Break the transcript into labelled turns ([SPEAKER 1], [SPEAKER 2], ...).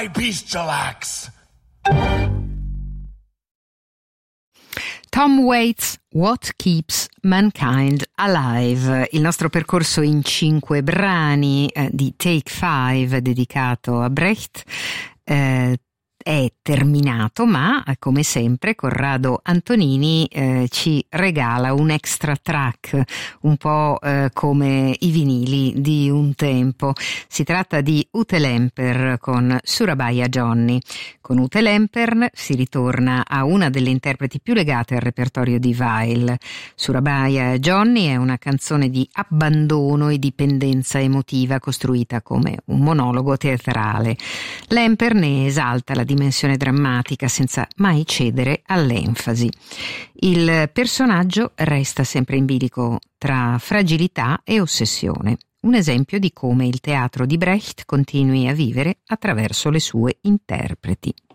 [SPEAKER 1] my Beastalax.
[SPEAKER 2] Tom Waits, What Keeps Mankind Alive, il nostro percorso in 5 brani di Take 5 dedicato a Brecht è terminato, ma come sempre Corrado Antonini ci regala un extra track, un po' come i vinili di un tempo. Si tratta di Ute Lemper con Surabaya Johnny. Con Ute Lemper si ritorna a una delle interpreti più legate al repertorio di Weill. Surabaya Johnny è una canzone di abbandono e dipendenza emotiva costruita come un monologo teatrale. Lemper ne esalta la dimensione drammatica senza mai cedere all'enfasi. Il personaggio resta sempre in bilico tra fragilità e ossessione, un esempio di come il teatro di Brecht continui a vivere attraverso le sue interpreti.